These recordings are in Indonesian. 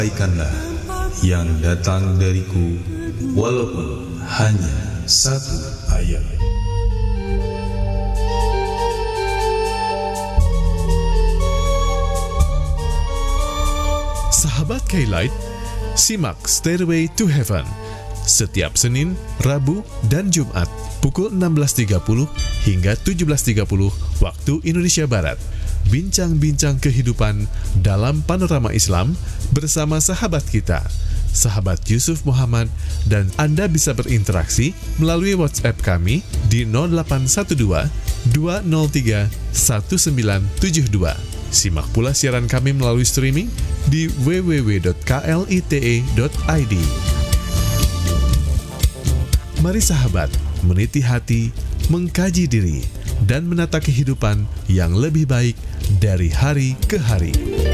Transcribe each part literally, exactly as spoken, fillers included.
sampaikanlah yang datang dariku, walaupun hanya satu ayat. Sahabat K-Light, simak Stairway to Heaven setiap Senin, Rabu, dan Jumat pukul enam belas tiga puluh hingga tujuh belas tiga puluh waktu Indonesia Barat. Bincang-bincang kehidupan dalam panorama Islam bersama sahabat kita, sahabat Yusuf Muhammad, dan Anda bisa berinteraksi melalui WhatsApp kami di nol delapan satu dua dua nol tiga satu sembilan tujuh dua. Simak pula siaran kami melalui streaming di w w w dot klite dot i d. Mari sahabat, meniti hati, mengkaji diri, dan menata kehidupan yang lebih baik dari hari ke hari.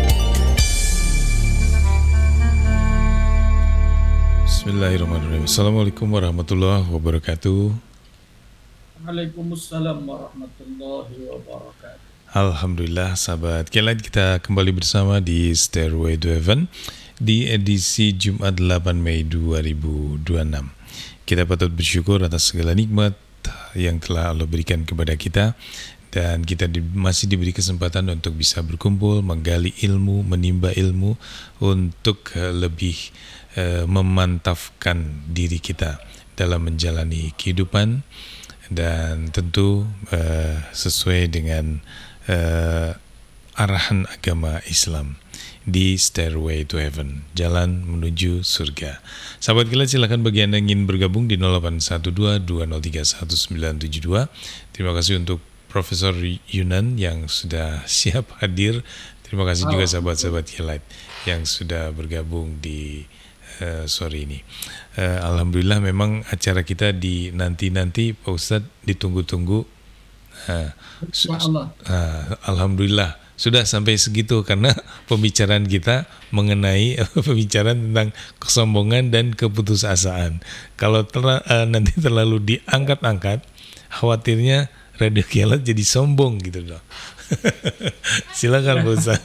Bismillahirrahmanirrahim. Assalamualaikum warahmatullahi wabarakatuh. Waalaikumsalam warahmatullahi wabarakatuh. Alhamdulillah sahabat K-Light, kita kembali bersama di Stairway to Heaven di edisi Jumat delapan Mei dua ribu dua puluh enam. Kita patut bersyukur atas segala nikmat yang telah Allah berikan kepada kita, dan kita di, masih diberi kesempatan untuk bisa berkumpul, menggali ilmu, menimba ilmu untuk uh, lebih uh, memantapkan diri kita dalam menjalani kehidupan, dan tentu uh, sesuai dengan uh, arahan agama Islam di Stairway to Heaven, jalan menuju surga. Sahabat kita, silakan bagi Anda yang ingin bergabung di nol delapan satu dua dua nol tiga satu sembilan tujuh dua. Terima kasih untuk Profesor Yunan yang sudah siap hadir. Terima kasih juga sahabat-sahabat K-Light yang sudah bergabung di uh, sore ini. Uh, Alhamdulillah, memang acara kita di nanti-nanti Pak Ustadz ditunggu-tunggu. Uh, su- uh, Alhamdulillah sudah sampai segitu, karena pembicaraan kita mengenai pembicaraan tentang kesombongan dan keputusasaan. Kalau ter- uh, nanti terlalu diangkat-angkat, khawatirnya Radio K-Light jadi sombong gitu loh. Silakan Pak Ustaz.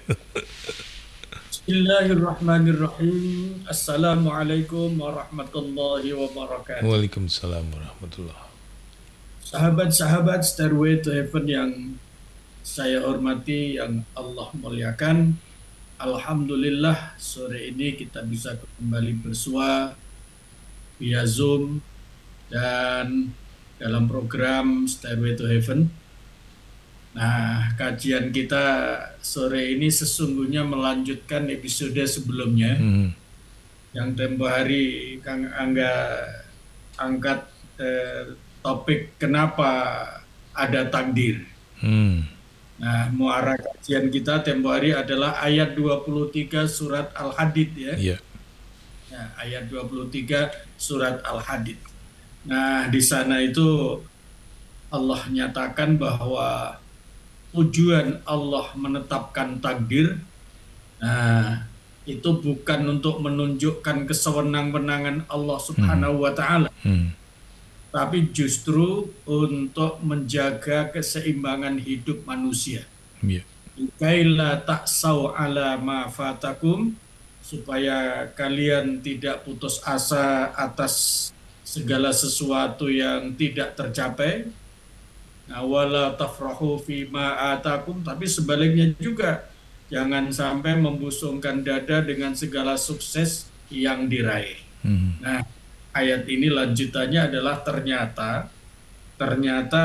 Bismillahirrahmanirrahim. Assalamualaikum warahmatullahi wabarakatuh. Waalaikumsalam warahmatullahi wabarakatuh. Sahabat-sahabat Stairway to Heaven yang saya hormati, yang Allah muliakan, alhamdulillah sore ini kita bisa kembali bersua via Zoom dan dalam program Stairway to Heaven. Nah, kajian kita sore ini sesungguhnya melanjutkan episode sebelumnya, hmm. yang tempo hari Kang Angga angkat eh, topik kenapa ada takdir. Hmm. Nah, muara kajian kita tempo hari adalah ayat dua puluh tiga surat Al-Hadid ya. Yeah. Nah, ayat dua puluh tiga surat Al-Hadid. Nah, di sana itu Allah nyatakan bahwa tujuan Allah menetapkan takdir, nah, itu bukan untuk menunjukkan kesewenang-wenangan Allah Subhanahu wa taala. Hmm. Tapi justru untuk menjaga keseimbangan hidup manusia. Yeah. Kaila ta'sau ala ma fatakum, supaya kalian tidak putus asa atas segala sesuatu yang tidak tercapai. Nah, wala tafrahu fi ma atakum, tapi sebaliknya juga jangan sampai membusungkan dada dengan segala sukses yang diraih. Hmm. Nah, ayat ini lanjutannya adalah ternyata ternyata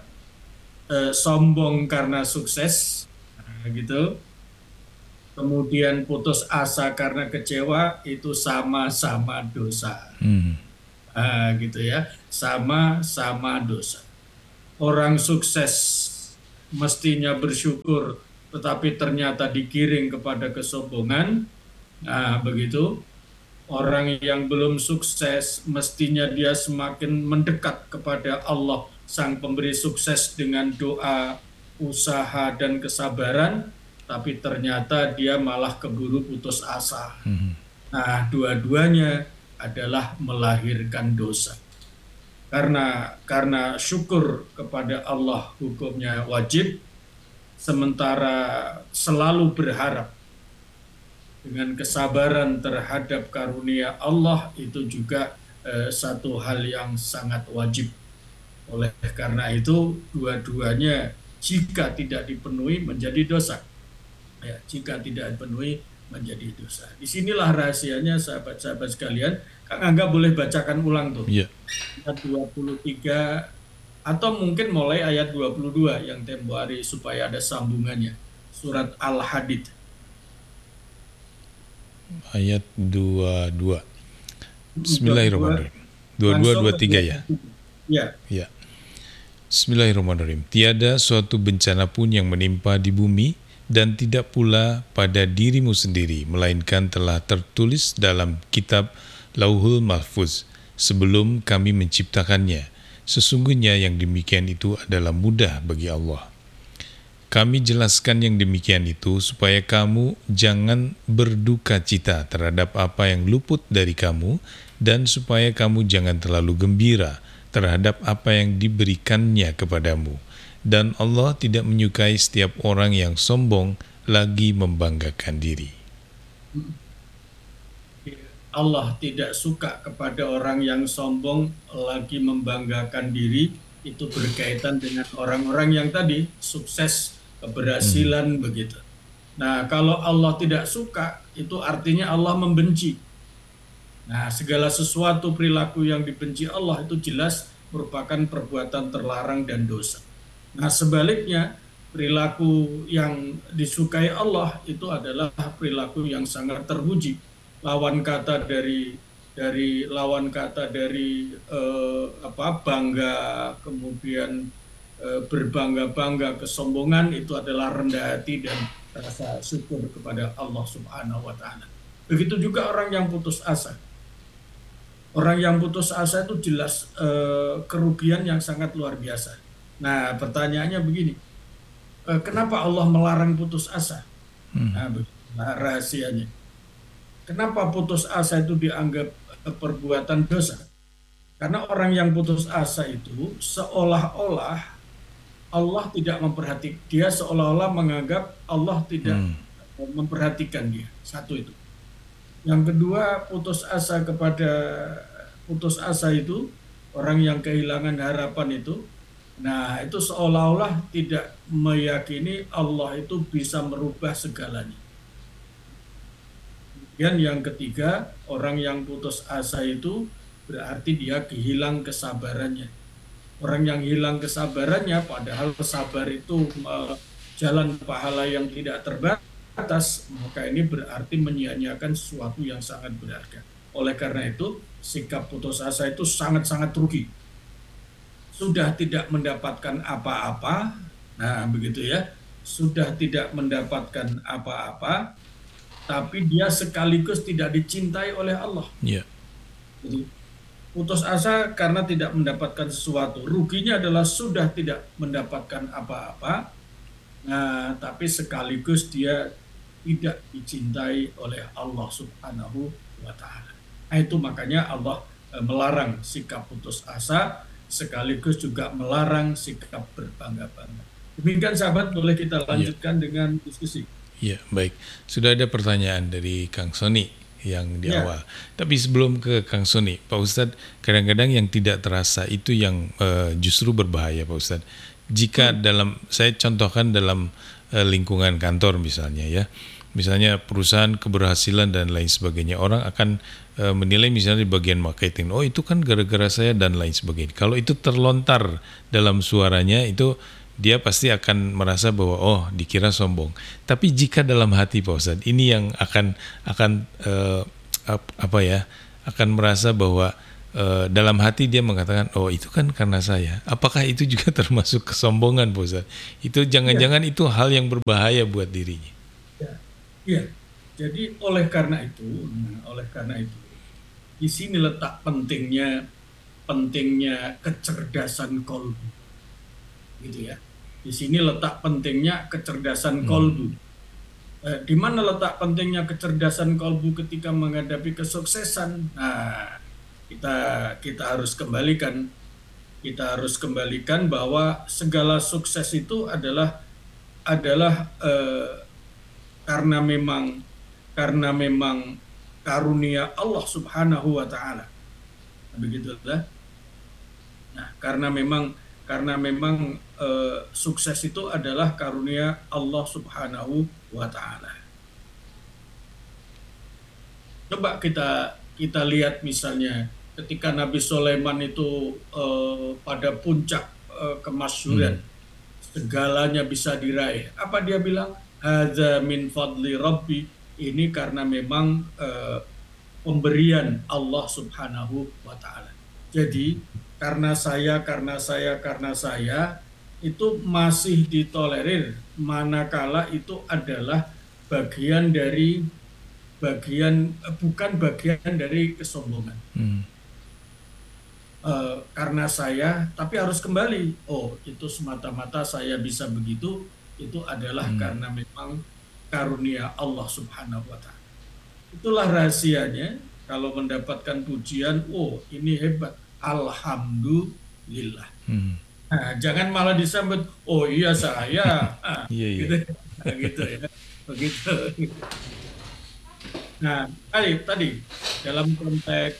eh, sombong karena sukses, nah, gitu. Kemudian putus asa karena kecewa, itu sama-sama dosa. Hmm. Nah, gitu ya, sama-sama dosa. Orang sukses mestinya bersyukur, tetapi ternyata digiring kepada kesombongan. Nah, begitu. Orang yang belum sukses mestinya dia semakin mendekat kepada Allah Sang Pemberi Sukses dengan doa, usaha, dan kesabaran, tapi ternyata dia malah keburu putus asa. Hmm. Nah, dua-duanya adalah melahirkan dosa. Karena karena syukur kepada Allah hukumnya wajib, sementara selalu berharap dengan kesabaran terhadap karunia Allah itu juga eh, satu hal yang sangat wajib. Oleh karena itu, dua-duanya jika tidak dipenuhi menjadi dosa. Ya, jika tidak dipenuhi menjadi dosa. Disinilah rahasianya sahabat-sahabat sekalian. Kang Angga boleh bacakan ulang tuh. Iya. Ayat dua puluh tiga atau mungkin mulai ayat dua puluh dua yang tempo hari supaya ada sambungannya. Surat Al-Hadid. Ayat dua puluh dua. Bismillahirrahmanirrahim. dua puluh dua, dua puluh tiga ya. Ya. Ya. Bismillahirrahmanirrahim. Tiada suatu bencana pun yang menimpa di bumi dan tidak pula pada dirimu sendiri, melainkan telah tertulis dalam kitab Lauhul Mahfuz sebelum kami menciptakannya. Sesungguhnya yang demikian itu adalah mudah bagi Allah. Kami jelaskan yang demikian itu supaya kamu jangan berduka cita terhadap apa yang luput dari kamu, dan supaya kamu jangan terlalu gembira terhadap apa yang diberikannya kepadamu. Dan Allah tidak menyukai setiap orang yang sombong lagi membanggakan diri. Allah tidak suka kepada orang yang sombong lagi membanggakan diri. Itu berkaitan dengan orang-orang yang tadi sukses, keberhasilan, hmm. begitu. Nah, kalau Allah tidak suka, itu artinya Allah membenci. Nah, segala sesuatu perilaku yang dibenci Allah itu jelas merupakan perbuatan terlarang dan dosa. Nah, sebaliknya perilaku yang disukai Allah itu adalah perilaku yang sangat terpuji. Lawan kata dari dari lawan kata dari eh, apa bangga, kemudian eh, berbangga-bangga, kesombongan itu adalah rendah hati dan rasa syukur kepada Allah Subhanahu wa taala. Begitu juga orang yang putus asa. Orang yang putus asa itu jelas eh, kerugian yang sangat luar biasa. Nah, pertanyaannya begini, eh, kenapa Allah melarang putus asa? Hmm. Nah, nah, rahasianya. Kenapa putus asa itu dianggap eh, perbuatan dosa? Karena orang yang putus asa itu seolah-olah Allah tidak memperhatikan dia, seolah-olah menganggap Allah tidak hmm. memperhatikan dia. Satu itu. Yang kedua, putus asa kepada putus asa itu, orang yang kehilangan harapan itu, nah itu seolah-olah tidak meyakini Allah itu bisa merubah segalanya. Dan yang ketiga, orang yang putus asa itu berarti dia kehilang kesabarannya. Orang yang hilang kesabarannya, padahal sabar itu uh, jalan pahala yang tidak terbatas, maka ini berarti menyia-nyiakan sesuatu yang sangat berharga. Oleh karena itu, sikap putus asa itu sangat-sangat rugi. Sudah tidak mendapatkan apa-apa, nah begitu ya, sudah tidak mendapatkan apa-apa, tapi dia sekaligus tidak dicintai oleh Allah. Yeah. Jadi putus asa karena tidak mendapatkan sesuatu. Ruginya adalah sudah tidak mendapatkan apa-apa, nah tapi sekaligus dia tidak dicintai oleh Allah Subhanahu wa taala. Nah, itu makanya Allah e, melarang sikap putus asa, sekaligus juga melarang sikap berbangga-bangga. Demikian sahabat, boleh kita lanjutkan yeah. dengan diskusi. Ya, baik. Sudah ada pertanyaan dari Kang Sony yang di ya. awal. Tapi sebelum ke Kang Sony, Pak Ustadz, kadang-kadang yang tidak terasa itu yang uh, justru berbahaya, Pak Ustadz. Jika hmm. dalam, saya contohkan dalam uh, lingkungan kantor misalnya ya, misalnya perusahaan keberhasilan dan lain sebagainya, orang akan uh, menilai misalnya di bagian marketing, oh itu kan gara-gara saya dan lain sebagainya. Kalau itu terlontar dalam suaranya, itu dia pasti akan merasa bahwa oh dikira sombong. Tapi jika dalam hati Pak Ustadz, ini yang akan akan uh, apa ya akan merasa bahwa uh, dalam hati dia mengatakan oh itu kan karena saya. Apakah itu juga termasuk kesombongan Pak Ustadz? Itu jangan-jangan ya. Itu hal yang berbahaya buat dirinya. Ya, ya. Jadi oleh karena itu, nah, oleh karena itu, di sini letak pentingnya pentingnya kecerdasan kolbu. Gitu ya. Di sini letak pentingnya kecerdasan kolbu. Hmm. Eh, di mana letak pentingnya kecerdasan kolbu ketika menghadapi kesuksesan? Nah, kita kita harus kembalikan, kita harus kembalikan bahwa segala sukses itu adalah adalah eh, karena memang karena memang karunia Allah Subhanahu wa taala. Begitulah. Nah, karena memang karena memang eh, sukses itu adalah karunia Allah Subhanahu wa taala. Coba kita kita lihat misalnya ketika Nabi Sulaiman itu eh, pada puncak eh, kemasyhuran, hmm. segalanya bisa diraih. Apa dia bilang? Hadza min fadli rabbi. Ini karena memang eh, pemberian Allah Subhanahu wa taala. Jadi karena saya, karena saya, karena saya itu masih ditolerir manakala itu adalah bagian dari bagian bukan bagian dari kesombongan. Hmm. Uh, karena saya, tapi harus kembali. Oh, itu semata-mata saya bisa begitu, itu adalah hmm. karena memang karunia Allah Subhanahu wa taala. Itulah rahasianya kalau mendapatkan pujian, oh ini hebat, alhamdulillah. Hmm. Nah, jangan malah disambut, oh iya saya, ah, iya, iya. gitu, nah, gitu ya, begitu. Nah, tadi tadi dalam konteks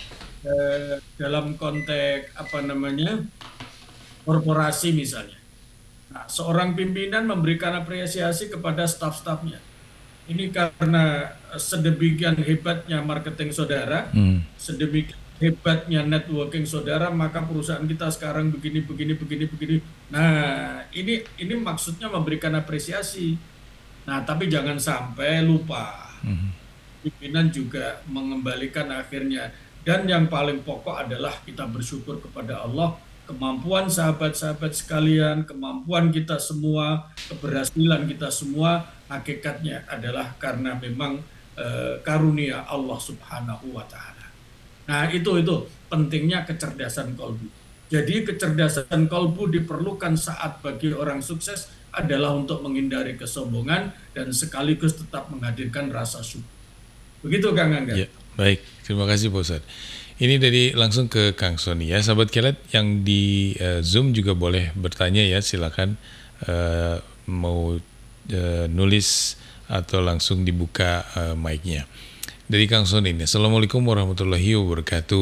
eh, dalam konteks apa namanya korporasi misalnya, nah, seorang pimpinan memberikan apresiasi kepada staf-stafnya. Ini karena sedemikian hebatnya marketing saudara, hmm. sedemikian hebatnya networking saudara, maka perusahaan kita sekarang begini, begini, begini, begini. Nah, ini ini maksudnya memberikan apresiasi. Nah, tapi jangan sampai lupa. Hmm. Pimpinan juga mengembalikan akhirnya. Dan yang paling pokok adalah kita bersyukur kepada Allah, kemampuan sahabat-sahabat sekalian, kemampuan kita semua, keberhasilan kita semua, hakikatnya adalah karena memang e, karunia Allah Subhanahu wa taala. Nah, itu itu pentingnya kecerdasan kolbu. Jadi kecerdasan kolbu diperlukan saat bagi orang sukses adalah untuk menghindari kesombongan dan sekaligus tetap menghadirkan rasa syukur. Begitu Kang Angga. Ya, baik, terima kasih Pak Ustadz. Ini dari langsung ke Kang Sony ya, sahabat Kelet yang di uh, Zoom juga boleh bertanya ya, silakan uh, mau uh, nulis atau langsung dibuka uh, mic-nya. Dari Kang Sony ini, Assalamualaikum warahmatullahi wabarakatuh.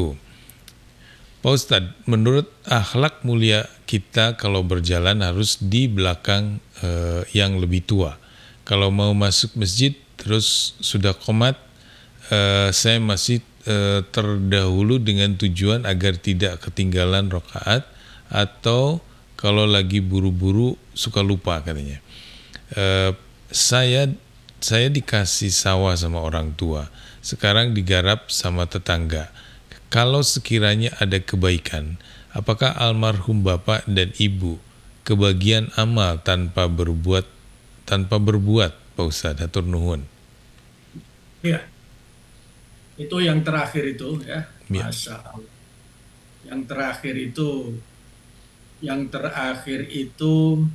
Pak Ustadz, menurut akhlak mulia kita kalau berjalan harus di belakang uh, yang lebih tua. Kalau mau masuk masjid terus sudah qomat, uh, saya masih uh, terdahulu dengan tujuan agar tidak ketinggalan rakaat, atau kalau lagi buru-buru suka lupa katanya. Uh, saya saya dikasih sawah sama orang tua, sekarang digarap sama tetangga. Kalau sekiranya ada kebaikan, apakah almarhum bapak dan ibu kebagian amal tanpa berbuat tanpa berbuat, Pak Ustadz? Hatur nuhun. Ya, itu yang terakhir itu ya, ya. Masya Allah. Yang terakhir itu, yang terakhir itu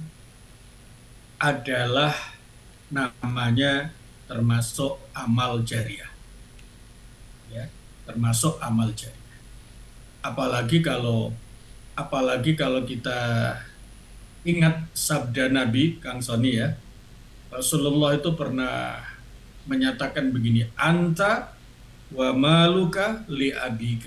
adalah namanya termasuk amal jariah. Ya, termasuk amal jariah. Apalagi kalau apalagi kalau kita ingat sabda Nabi Kang Sony ya. Rasulullah itu pernah menyatakan begini, anta wa maluka li abika.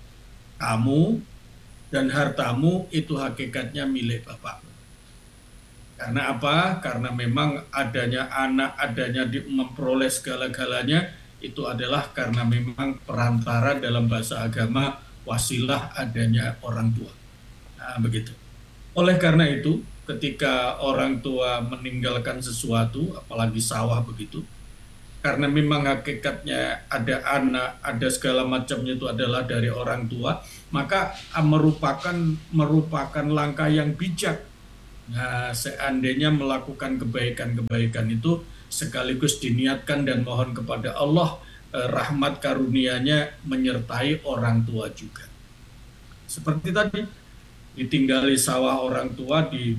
Kamu dan hartamu itu hakikatnya milik bapakmu. Karena apa? Karena memang adanya anak, adanya di, memperoleh segala-galanya itu adalah karena memang perantara dalam bahasa agama, wasilah adanya orang tua. Nah, begitu. Oleh karena itu, ketika orang tua meninggalkan sesuatu, apalagi sawah begitu, karena memang hakikatnya ada anak, ada segala macamnya itu adalah dari orang tua, maka merupakan merupakan langkah yang bijak. Nah, seandainya melakukan kebaikan-kebaikan itu sekaligus diniatkan dan mohon kepada Allah eh, rahmat karunia-Nya menyertai orang tua juga. Seperti tadi, ditinggali sawah orang tua di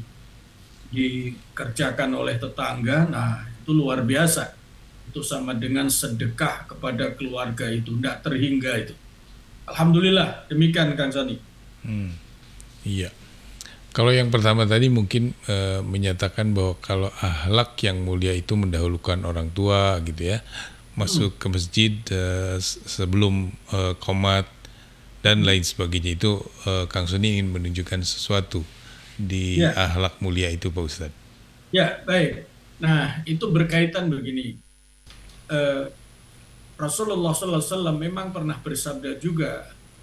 dikerjakan oleh tetangga, nah itu luar biasa. Itu sama dengan sedekah kepada keluarga itu, tidak terhingga itu. Alhamdulillah, demikian Kang Sony. Hmm, iya. Kalau yang pertama tadi mungkin e, menyatakan bahwa kalau akhlak yang mulia itu mendahulukan orang tua gitu ya, masuk ke masjid uh, sebelum uh, qomat dan lain sebagainya. Itu uh, Kang Soni ingin menunjukkan sesuatu di Ya. akhlak mulia itu Pak Ustadz. Ya, baik. Nah, itu berkaitan begini. Eh, Rasulullah Sallallahu Alaihi Wasallam memang pernah bersabda juga.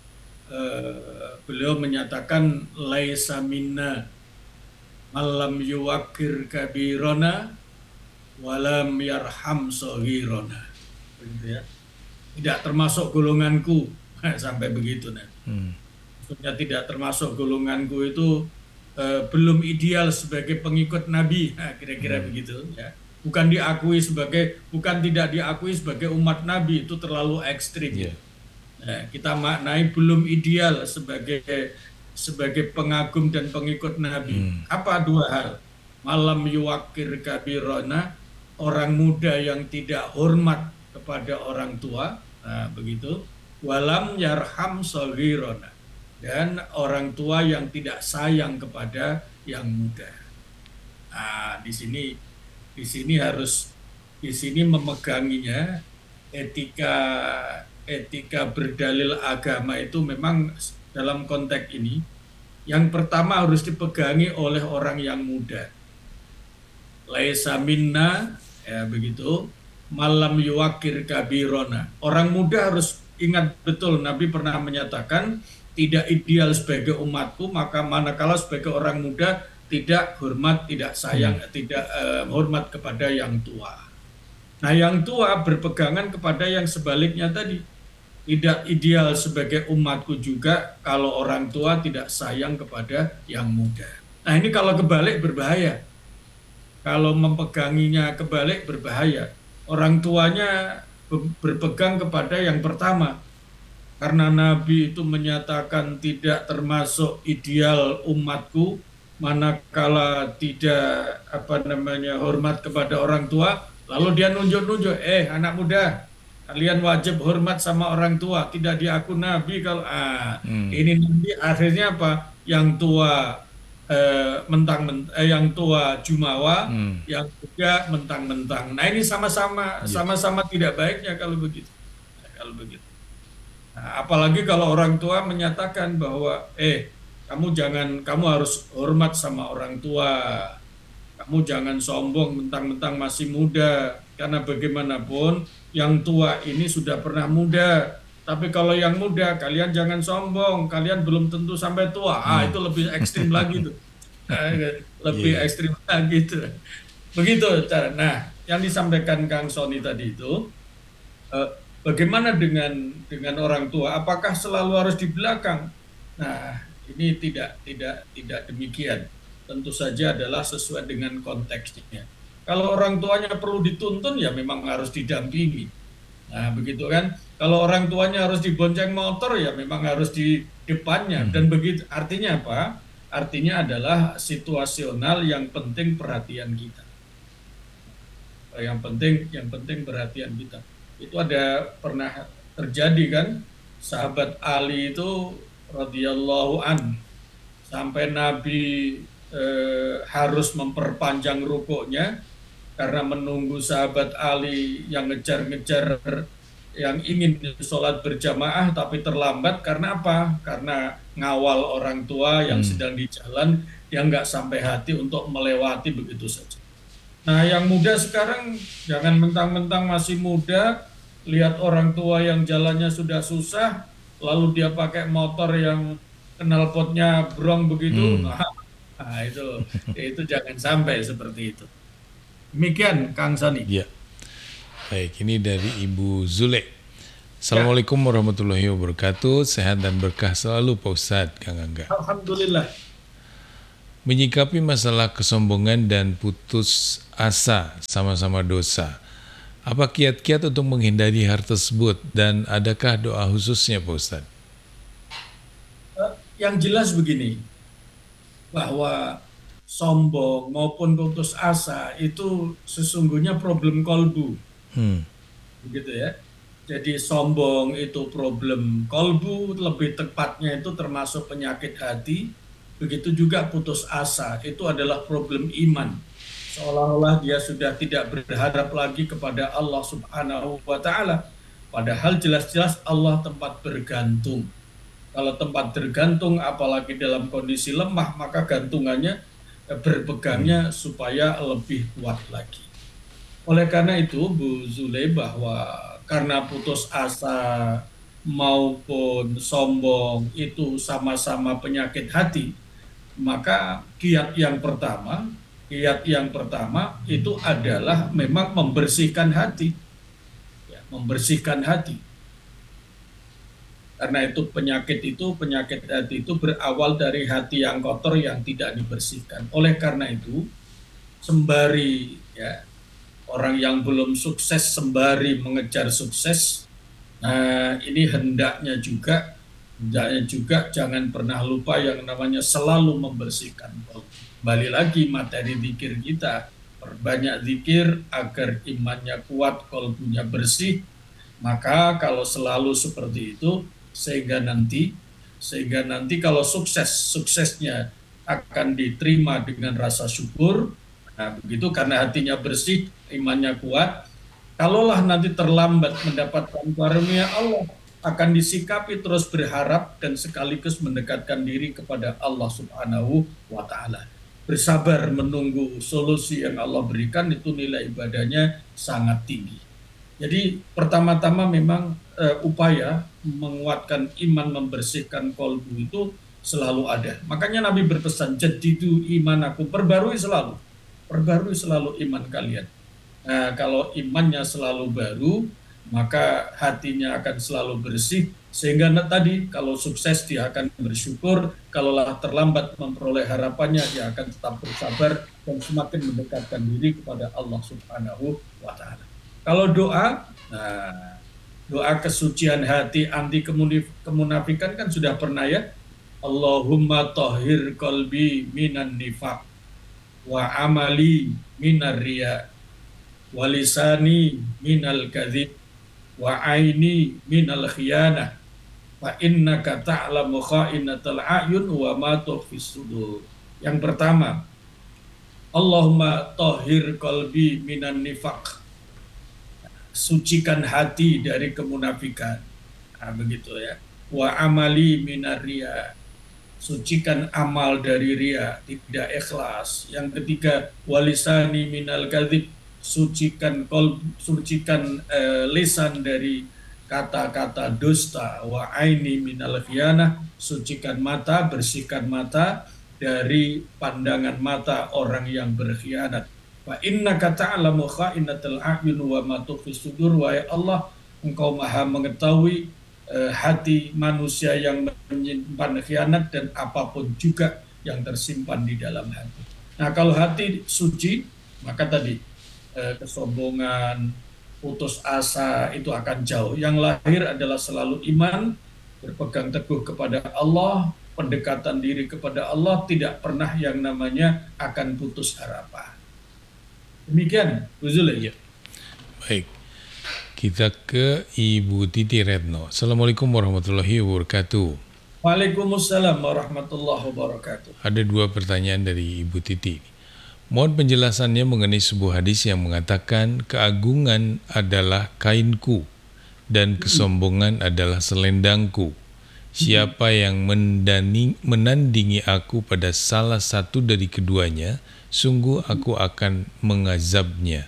Eh, beliau menyatakan, laisa minna malam yuwakir kabirona walam yarham sohirona. Begitu ya. Tidak termasuk golonganku. Sampai begitu. Nah. Hmm. Maksudnya tidak termasuk golonganku itu Uh, belum ideal sebagai pengikut Nabi, nah, kira-kira hmm. begitu ya. Bukan diakui sebagai, bukan tidak diakui sebagai umat Nabi, itu terlalu ekstrim. Yeah. Nah, kita maknai belum ideal sebagai sebagai pengagum dan pengikut Nabi. Hmm. Apa dua hal? Malam yuwakir kabirona, orang muda yang tidak hormat kepada orang tua, nah begitu. Walam yarham soghirona, dan orang tua yang tidak sayang kepada yang muda. Nah, di sini di sini harus di sini memeganginya etika etika berdalil agama itu memang dalam konteks ini yang pertama harus dipegangi oleh orang yang muda. Laisa minna, ya begitu, malam yuwakir kabirona. Orang muda harus ingat betul, Nabi pernah menyatakan tidak ideal sebagai umatku, maka manakala sebagai orang muda tidak hormat, tidak sayang, hmm. tidak uh, hormat kepada yang tua. Nah, yang tua berpegangan kepada yang sebaliknya tadi. Tidak ideal sebagai umatku juga kalau orang tua tidak sayang kepada yang muda. Nah, ini kalau kebalik berbahaya. Kalau mempeganginya kebalik berbahaya. Orang tuanya berpegang kepada yang pertama. Karena Nabi itu menyatakan tidak termasuk ideal umatku, manakala tidak apa namanya hormat kepada orang tua, lalu dia nunjuk-nunjuk, eh anak muda, kalian wajib hormat sama orang tua, tidak diaku Nabi kalau ah hmm. ini nanti akhirnya apa? Yang tua eh, mentang eh, yang tua jumawa, hmm. yang muda mentang-mentang. Nah ini sama-sama yeah. sama-sama tidak baiknya kalau begitu. Nah, kalau begitu. Nah, apalagi kalau orang tua menyatakan bahwa eh kamu jangan, kamu harus hormat sama orang tua, kamu jangan sombong mentang-mentang masih muda, karena bagaimanapun yang tua ini sudah pernah muda, tapi kalau yang muda kalian jangan sombong, kalian belum tentu sampai tua. Ah itu lebih ekstrim lagi tuh, lebih yeah. ekstrim lagi tuh. Begitu cara. Nah yang disampaikan Kang Soni tadi itu. Uh, Bagaimana dengan dengan orang tua? Apakah selalu harus di belakang? Nah, ini tidak tidak tidak demikian. Tentu saja adalah sesuai dengan konteksnya. Kalau orang tuanya perlu dituntun, ya memang harus didampingi. Nah, begitu kan? Kalau orang tuanya harus dibonceng motor, ya memang harus di depannya. Dan begitu, artinya apa? Artinya adalah situasional, yang penting perhatian kita. Yang penting, yang penting perhatian kita. Itu ada pernah terjadi kan, sahabat Ali itu radhiyallahu an sampai Nabi eh, harus memperpanjang rukuknya karena menunggu sahabat Ali yang ngejar-ngejar, yang ingin sholat berjamaah tapi terlambat. Karena apa? Karena ngawal orang tua yang hmm. sedang di jalan, yang nggak sampai hati untuk melewati begitu saja. Nah, yang muda sekarang jangan mentang-mentang masih muda, lihat orang tua yang jalannya sudah susah, lalu dia pakai motor yang knalpotnya brong begitu. Hmm. Nah, itu itu jangan sampai seperti itu. Demikian Kang Sani. Ya. Baik, ini dari Ibu Zule. Assalamualaikum ya. warahmatullahi wabarakatuh. Sehat dan berkah selalu Pak Ustadz, Kang Angga. Alhamdulillah. Menyikapi masalah kesombongan dan putus asa sama-sama dosa. Apa kiat-kiat untuk menghindari hal tersebut, dan adakah doa khususnya Pak Ustadz? Yang jelas begini, bahwa sombong maupun putus asa itu sesungguhnya problem kolbu. Hmm. Begitu ya. Jadi sombong itu problem kolbu, lebih tepatnya itu termasuk penyakit hati. Begitu juga putus asa, itu adalah problem iman. seolah-olah dia sudah tidak berharap lagi kepada Allah Subhanahu wa taala. Padahal jelas-jelas Allah tempat bergantung. Kalau tempat bergantung apalagi dalam kondisi lemah, maka gantungannya eh, berpegangnya supaya lebih kuat lagi. Oleh karena itu Bu Zule, bahwa karena putus asa maupun sombong itu sama-sama penyakit hati, maka kiat yang pertama, kiat yang pertama itu adalah memang membersihkan hati, ya, membersihkan hati. Karena itu penyakit itu, penyakit hati itu berawal dari hati yang kotor yang tidak dibersihkan. Oleh karena itu, sembari ya, orang yang belum sukses sembari mengejar sukses, nah ini hendaknya juga, hendaknya juga jangan pernah lupa yang namanya selalu membersihkan kolbu. Kembali lagi materi zikir kita, perbanyak zikir agar imannya kuat, kolbunya bersih. Maka kalau selalu seperti itu, sehingga nanti, sehingga nanti kalau sukses, suksesnya akan diterima dengan rasa syukur. Nah, begitu karena hatinya bersih, imannya kuat. Kalaulah nanti terlambat mendapatkan karunia Allah, akan disikapi terus berharap dan sekaligus mendekatkan diri kepada Allah Subhanahu wa taala. Bersabar menunggu solusi yang Allah berikan, itu nilai ibadahnya sangat tinggi. Jadi pertama-tama memang uh, upaya menguatkan iman, membersihkan kolbu itu selalu ada. Makanya Nabi berpesan, jadidu imanakum, perbarui selalu. Perbarui selalu iman kalian. Nah, kalau imannya selalu baru, maka hatinya akan selalu bersih, sehingga tadi kalau sukses dia akan bersyukur, kalaulah terlambat memperoleh harapannya dia akan tetap bersabar dan semakin mendekatkan diri kepada Allah Subhanahu wa taala. Kalau doa, nah, doa kesucian hati anti kemunafikan kan sudah pernah ya. Allahumma tahhir qalbi minan nifaq wa amali minar riya wa lisani minal kadhib wa aini minal khiyanah wa innaka ta'lamu kha'inatal a'yun wa ma tukhfis sudur. Yang pertama, Allahumma tahhir qalbi minan nifaq, sucikan hati dari kemunafikan. Nah, begitu ya. Wa amali minar riya, sucikan amal dari riya, tidak ikhlas. Yang ketiga, walisani minal kadzib, sucikan kol, sucikan eh, lisan dari kata-kata dusta. Wa aini minal khiyanah, sucikan mata, bersihkan mata dari pandangan mata orang yang berkhianat. Wa innaka ta'lamu kha'inatal a'yun wa ma tukhfis sudur, wa ya Allah, engkau maha mengetahui eh, hati manusia yang menyimpan khianat dan apapun juga yang tersimpan di dalam hati. Nah, kalau hati suci, maka tadi eh, kesombongan, putus asa itu akan jauh. Yang lahir adalah selalu iman, berpegang teguh kepada Allah, pendekatan diri kepada Allah, tidak pernah yang namanya akan putus harapan. Demikian, Bu Zule. Ya. Baik. Kita ke Ibu Titi Retno. Assalamualaikum warahmatullahi wabarakatuh. Waalaikumsalam warahmatullahi wabarakatuh. Ada dua pertanyaan dari Ibu Titi. Mohon penjelasannya mengenai sebuah hadis yang mengatakan keagungan adalah kainku dan kesombongan adalah selendangku. Siapa yang mendani, menandingi aku pada salah satu dari keduanya, sungguh aku akan mengazabnya.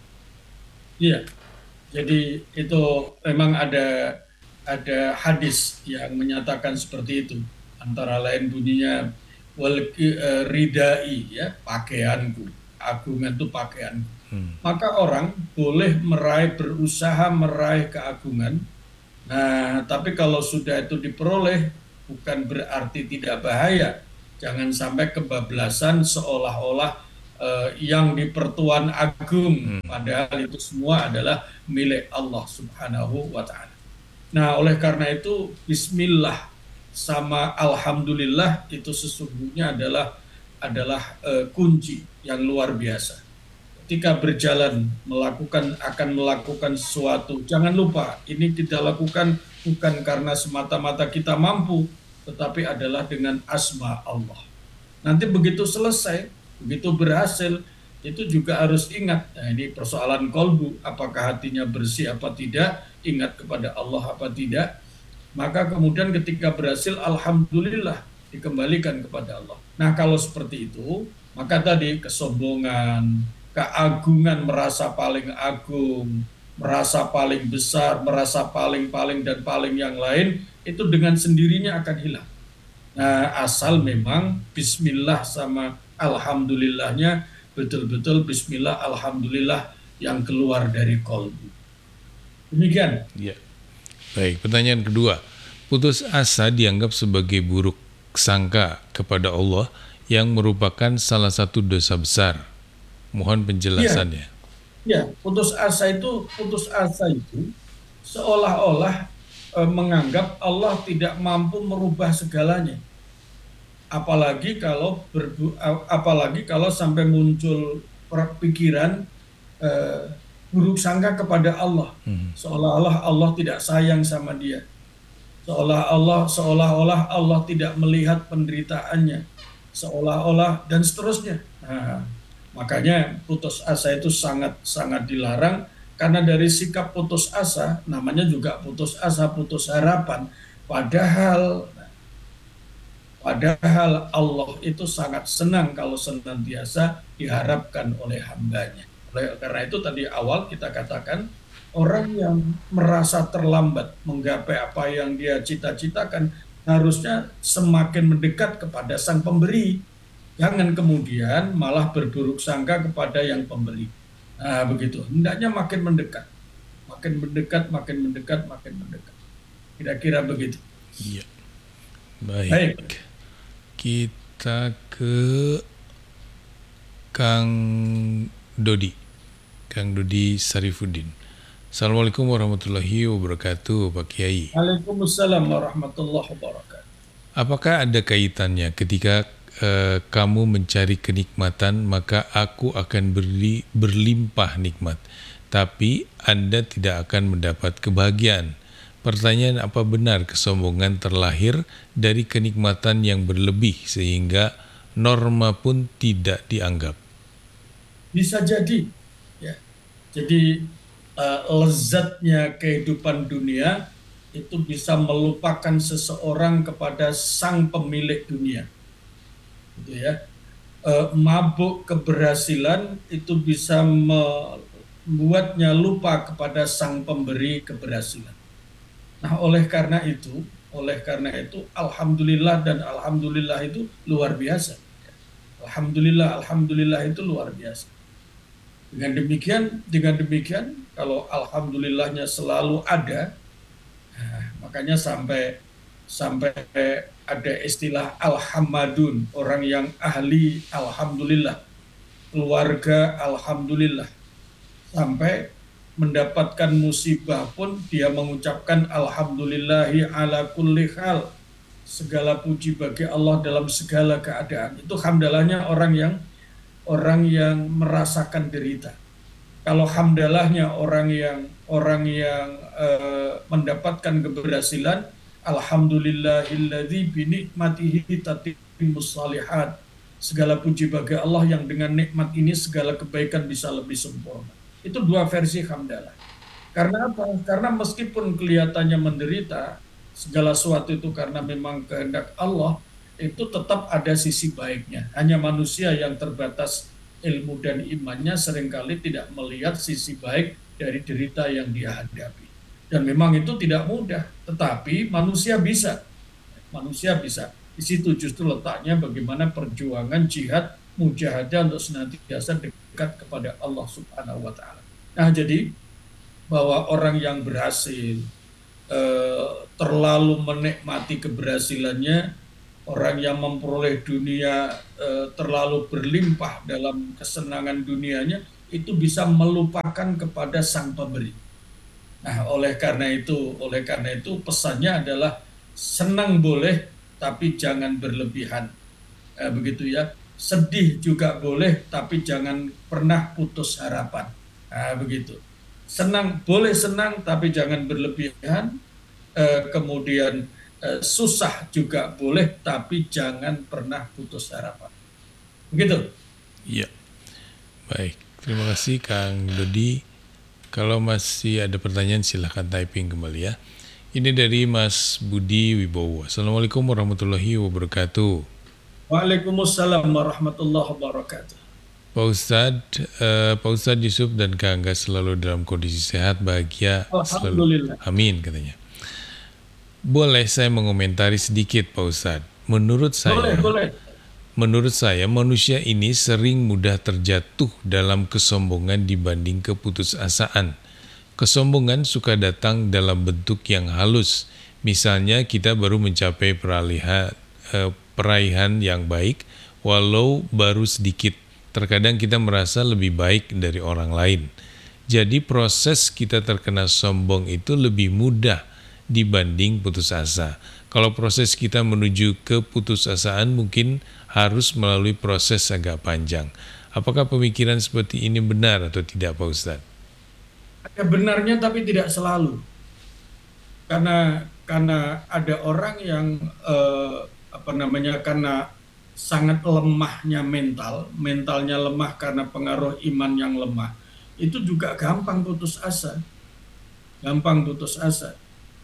Iya. Jadi itu memang ada ada hadis yang menyatakan seperti itu. Antara lain bunyinya wal uh, ridai, ya, pakaianku. Agungan itu pakaianku. Hmm. Maka orang boleh meraih, berusaha meraih keagungan. Nah, tapi kalau sudah itu diperoleh, bukan berarti tidak bahaya. Jangan sampai kebablasan seolah-olah Uh, yang di pertuan agung, hmm. padahal itu semua adalah milik Allah Subhanahu wa ta'ala. Nah, oleh karena itu bismillah sama alhamdulillah itu sesungguhnya adalah adalah uh, kunci yang luar biasa. Ketika berjalan melakukan akan melakukan sesuatu, jangan lupa ini kita lakukan bukan karena semata-mata kita mampu, tetapi adalah dengan asma Allah. Nanti begitu selesai, begitu berhasil, itu juga harus ingat. Nah, ini persoalan kolbu, apakah hatinya bersih apa tidak, ingat kepada Allah apa tidak. Maka kemudian ketika berhasil, alhamdulillah, dikembalikan kepada Allah. Nah, kalau seperti itu, maka tadi kesombongan, keagungan, merasa paling agung, merasa paling besar, merasa paling-paling dan paling yang lain, itu dengan sendirinya akan hilang. Nah, asal memang bismillah sama alhamdulillahnya betul-betul bismillah alhamdulillah yang keluar dari kolbu. Demikian. Ya. Baik, pertanyaan kedua. Putus asa dianggap sebagai buruk sangka kepada Allah yang merupakan salah satu dosa besar. Mohon penjelasannya. Ya, putus asa itu putus asa itu seolah-olah e, menganggap Allah tidak mampu merubah segalanya. Apalagi kalau berbu, apalagi kalau sampai muncul pikiran eh, buruk sangka kepada Allah, hmm. seolah-olah Allah tidak sayang sama dia, seolah-olah seolah-olah Allah tidak melihat penderitaannya, seolah-olah dan seterusnya. Nah, makanya putus asa itu sangat sangat dilarang, karena dari sikap putus asa, namanya juga putus asa, putus harapan, padahal Padahal Allah itu sangat senang kalau senantiasa diharapkan oleh hambanya. Oleh karena itu tadi awal kita katakan, orang yang merasa terlambat menggapai apa yang dia cita-citakan harusnya semakin mendekat kepada sang pemberi. Jangan kemudian malah berburuk sangka kepada yang pemberi. Nah begitu, hendaknya makin mendekat. Makin mendekat, makin mendekat, makin mendekat. Kira-kira begitu. Iya. Baik. Baik. Kita ke Kang Dodi, Kang Dodi Sarifuddin. Assalamualaikum warahmatullahi wabarakatuh, Pak Kiai. Waalaikumsalam warahmatullahi wabarakatuh. Apakah ada kaitannya ketika eh, kamu mencari kenikmatan, maka aku akan beri, berlimpah nikmat, tapi Anda tidak akan mendapat kebahagiaan? Pertanyaan, apa benar kesombongan terlahir dari kenikmatan yang berlebih sehingga norma pun tidak dianggap? Bisa jadi, ya. Jadi uh, lezatnya kehidupan dunia itu bisa melupakan seseorang kepada sang pemilik dunia, gitu ya. Uh, mabuk keberhasilan itu bisa membuatnya lupa kepada sang pemberi keberhasilan. Nah, oleh karena itu, oleh karena itu, alhamdulillah dan alhamdulillah itu luar biasa. Alhamdulillah, alhamdulillah itu luar biasa. Dengan demikian, dengan demikian, kalau alhamdulillahnya selalu ada, nah, makanya sampai sampai ada istilah alhamadun, orang yang ahli alhamdulillah, keluarga alhamdulillah, sampai mendapatkan musibah pun dia mengucapkan alhamdulillahi ala kulli hal, segala puji bagi Allah dalam segala keadaan. Itu hamdalahnya orang yang orang yang merasakan derita. Kalau hamdalahnya orang yang orang yang uh, mendapatkan keberhasilan, alhamdulillahilladzi bi nikmatihi tatimmus shalihat, segala puji bagi Allah yang dengan nikmat ini segala kebaikan bisa lebih sempurna. Itu dua versi hamdalah. Karena apa? Karena meskipun kelihatannya menderita, segala sesuatu itu karena memang kehendak Allah, itu tetap ada sisi baiknya. Hanya manusia yang terbatas ilmu dan imannya seringkali tidak melihat sisi baik dari derita yang dia hadapi. Dan memang itu tidak mudah, tetapi manusia bisa. Manusia bisa. Di situ justru letaknya bagaimana perjuangan jihad, mujahadah untuk senantiasa dekat kepada Allah Subhanahu wa Ta'ala. Nah, jadi bahwa orang yang berhasil eh, terlalu menikmati keberhasilannya, orang yang memperoleh dunia eh, terlalu berlimpah dalam kesenangan dunianya, itu bisa melupakan kepada sang pemberi. Nah, oleh karena itu, oleh karena itu pesannya adalah senang boleh, tapi jangan berlebihan. Eh, begitu ya. Sedih juga boleh, tapi jangan pernah putus harapan. Nah, begitu. Senang boleh senang, tapi jangan berlebihan. E, kemudian e, susah juga boleh, tapi jangan pernah putus harapan. Begitu. Iya. Baik, terima kasih Kang Dodi. Kalau masih ada pertanyaan silahkan typing kembali ya. Ini dari Mas Budi Wibowo. Assalamualaikum warahmatullahi wabarakatuh. Waalaikumsalam warahmatullahi wabarakatuh. Pak Ustadz, eh, Pak Ustadz Yusuf dan Kak Angga selalu dalam kondisi sehat, bahagia, Alhamdulillah. selalu. Amin katanya. Boleh saya mengomentari sedikit Pak Ustadz? Menurut saya, Boleh, boleh. menurut saya manusia ini sering mudah terjatuh dalam kesombongan dibanding keputusasaan. Kesombongan suka datang dalam bentuk yang halus. Misalnya kita baru mencapai peralihan, eh, peraihan yang baik, walau baru sedikit. Terkadang kita merasa lebih baik dari orang lain. Jadi proses kita terkena sombong itu lebih mudah dibanding putus asa. Kalau proses kita menuju ke putusasaan mungkin harus melalui proses agak panjang. Apakah pemikiran seperti ini benar atau tidak Pak Ustadz? Ada benarnya tapi tidak selalu. Karena karena ada orang yang eh, apa namanya karena sangat lemahnya mental, mentalnya lemah karena pengaruh iman yang lemah. Itu juga gampang putus asa. Gampang putus asa.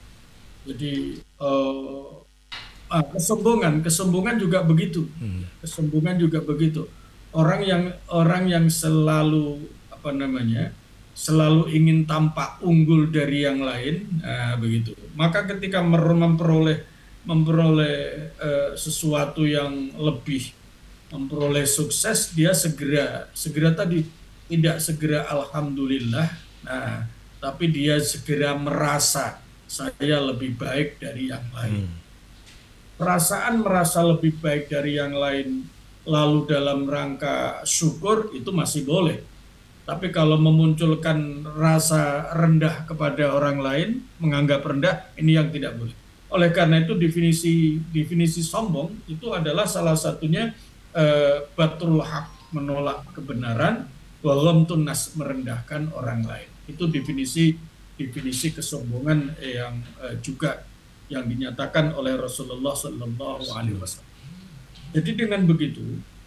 Jadi eh, ah, kesombongan, kesombongan juga begitu. Kesombongan juga begitu. Orang yang orang yang selalu apa namanya? selalu ingin tampak unggul dari yang lain, nah, begitu. Maka ketika memperoleh memperoleh uh, sesuatu yang lebih, memperoleh sukses, dia segera segera tadi tidak segera alhamdulillah, nah, tapi dia segera merasa saya lebih baik dari yang lain. Hmm. Perasaan merasa lebih baik dari yang lain, lalu dalam rangka syukur itu masih boleh. Tapi kalau memunculkan rasa rendah kepada orang lain, menganggap rendah, ini yang tidak boleh. Oleh karena itu definisi definisi sombong itu adalah salah satunya eh, batrul haq, menolak kebenaran, wa ghamtun nas, merendahkan orang lain. Itu definisi definisi kesombongan yang eh, juga yang dinyatakan oleh Rasulullah Shallallahu Alaihi Wasallam. Jadi dengan begitu,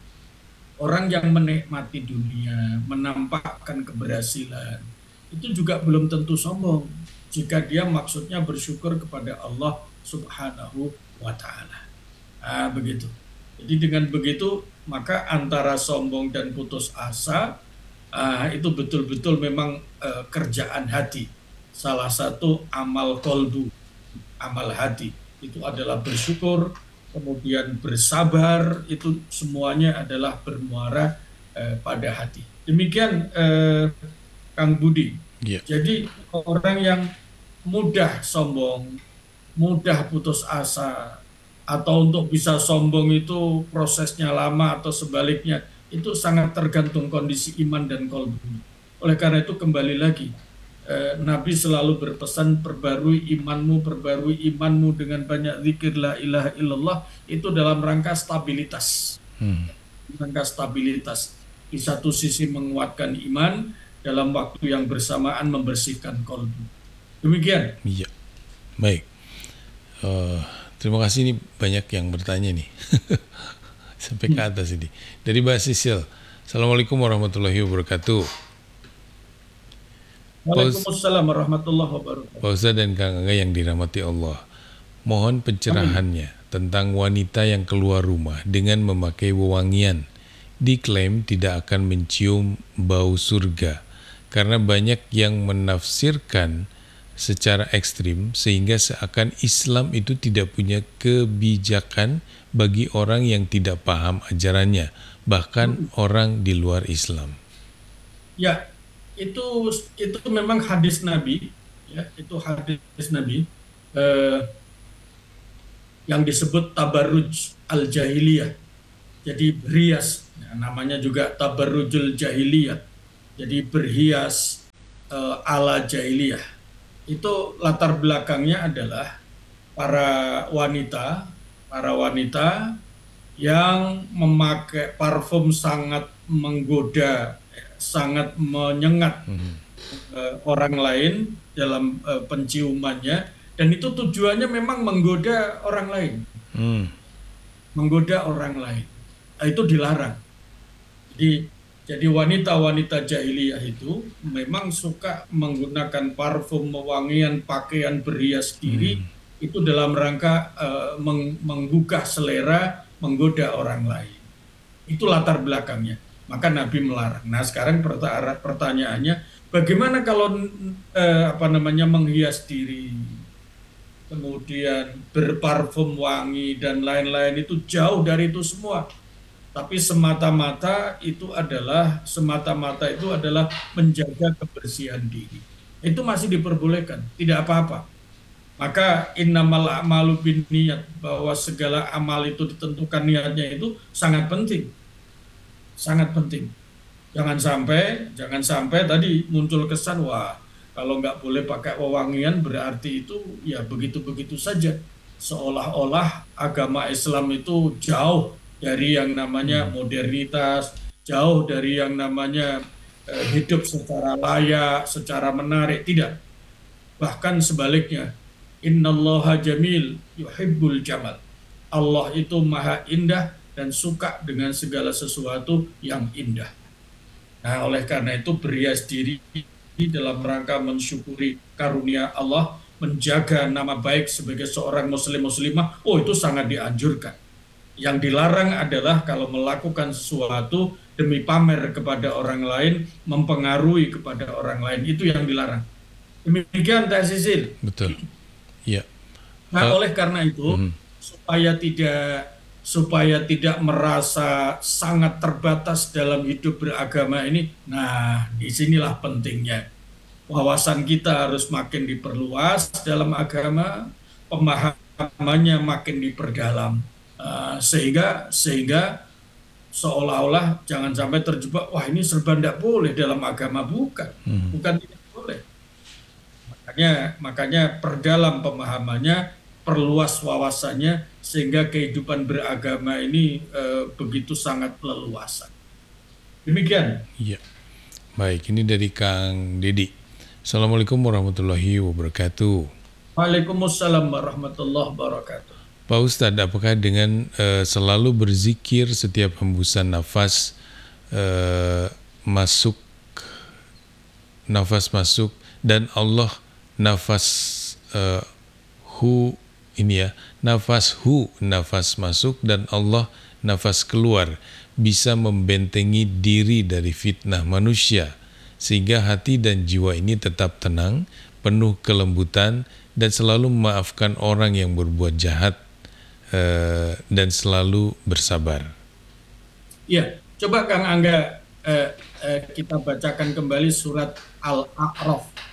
orang yang menikmati dunia, menampakkan keberhasilan, itu juga belum tentu sombong jika dia maksudnya bersyukur kepada Allah Subhanahu wa Ta'ala. Nah, begitu. Jadi dengan begitu, maka antara sombong dan putus asa, uh, itu betul-betul memang uh, kerjaan hati. Salah satu amal kolbu, amal hati, itu adalah bersyukur, kemudian bersabar, itu semuanya adalah bermuara eh, pada hati. Demikian eh, Kang Budi. Yeah. Jadi orang yang mudah sombong, mudah putus asa, atau untuk bisa sombong itu prosesnya lama atau sebaliknya, itu sangat tergantung kondisi iman dan qalbu. Oleh karena itu kembali lagi, Nabi selalu berpesan, perbarui imanmu, perbarui imanmu dengan banyak zikir la ilaha illallah, itu dalam rangka stabilitas. Hmm. Rangka stabilitas. Di satu sisi menguatkan iman, dalam waktu yang bersamaan membersihkan qalbu. Demikian. Iya. Baik. Uh, terima kasih, ini banyak yang bertanya nih. Sampai ke atas ini. Dari Mbak Sisil. Assalamualaikum warahmatullahi wabarakatuh. Waalaikumsalam warahmatullahi wabarakatuh. Pak Ustadz dan Kang Angga yang dirahmati Allah, mohon pencerahannya Amin. Tentang wanita yang keluar rumah dengan memakai wewangian, diklaim tidak akan mencium bau surga, karena banyak yang menafsirkan secara ekstrim sehingga seakan Islam itu tidak punya kebijakan bagi orang yang tidak paham ajarannya, bahkan hmm. orang di luar Islam. Ya, itu itu memang hadis Nabi, ya, itu hadis Nabi eh, yang disebut tabarruj al-jahiliyah. Jadi berhias, ya, namanya juga tabarrujul jahiliyah. Jadi berhias eh, ala jahiliyah. Itu latar belakangnya adalah para wanita, para wanita yang memakai parfum sangat menggoda, sangat menyengat hmm. uh, orang lain dalam uh, penciumannya, dan itu tujuannya memang menggoda orang lain, hmm. menggoda orang lain. Nah, itu dilarang. Jadi, Jadi wanita-wanita jahiliyah itu memang suka menggunakan parfum, wangian, pakaian, berhias diri hmm. itu dalam rangka uh, meng- menggugah selera, menggoda orang lain. Itu latar belakangnya. Maka Nabi melarang. Nah sekarang perta- pertanyaannya, bagaimana kalau uh, apa namanya menghias diri, kemudian berparfum wangi dan lain-lain, itu jauh dari itu semua. Tapi semata-mata itu adalah semata-mata itu adalah menjaga kebersihan diri. Itu masih diperbolehkan, tidak apa-apa. Maka innamal a'malu binniyat, bahwa segala amal itu ditentukan niatnya, itu sangat penting. Sangat penting. Jangan sampai, jangan sampai tadi muncul kesan, wah kalau nggak boleh pakai wewangian berarti itu ya begitu-begitu saja. Seolah-olah agama Islam itu jauh dari yang namanya modernitas, jauh dari yang namanya eh, hidup secara layak, secara menarik. Tidak. Bahkan sebaliknya, innallaha jamil yuhibbul jamal. Allah itu maha indah dan suka dengan segala sesuatu yang indah. Nah, oleh karena itu berhias diri dalam rangka mensyukuri karunia Allah, menjaga nama baik sebagai seorang muslim muslimah, oh itu sangat dianjurkan. Yang dilarang adalah kalau melakukan sesuatu demi pamer kepada orang lain, mempengaruhi kepada orang lain, itu yang dilarang. Demikian Teh Sisil. Betul. Iya. Nah, uh, oleh karena itu uh-huh. supaya tidak supaya tidak merasa sangat terbatas dalam hidup beragama ini, nah disinilah pentingnya. Wawasan kita harus makin diperluas dalam agama, pemahamannya makin diperdalam. Uh, sehingga sehingga seolah-olah jangan sampai terjebak, wah ini serba tidak boleh dalam agama. Bukan, hmm. bukan tidak boleh. Makanya makanya perdalam pemahamannya, perluas wawasannya, sehingga kehidupan beragama ini uh, begitu sangat leluasa. Demikian. Iya. Baik, ini dari Kang Dedi. Assalamualaikum warahmatullahi wabarakatuh. Waalaikumsalam warahmatullahi wabarakatuh. Pak Ustadz, apakah dengan uh, selalu berzikir setiap hembusan nafas uh, masuk, nafas masuk, dan Allah nafas uh, hu ini ya, nafas hu nafas masuk dan Allah nafas keluar, bisa membentengi diri dari fitnah manusia, sehingga hati dan jiwa ini tetap tenang, penuh kelembutan, dan selalu memaafkan orang yang berbuat jahat, Uh, dan selalu bersabar. Iya, coba Kang Angga uh, uh, kita bacakan kembali surat Al-A'raf